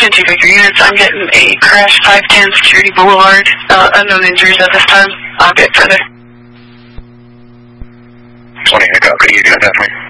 10-2 Victor units, I'm getting a crash 510 Security Boulevard. Unknown injuries at this time. I'll get further. 20 Echo, could you do that for me?